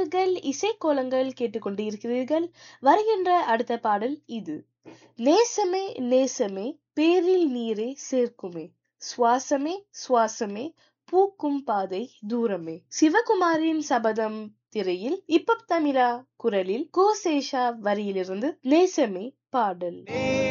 நேயர்கள் இசைக்கோலங்கள் கேட்டுக்கொண்டிருக்கிறீர்கள். வருகின்ற அடுத்த பாடல் இது. நேசமே நேசமே பேரில் நீரே சேர்க்குமே, சுவாசமே சுவாசமே பூக்கும் பாதை தூரமே. சிவகுமாரின் சபதம் திரையில் இப்ப தமிழா குரலில் கோசேஷா வரியிலிருந்து நேசமே பாடல்.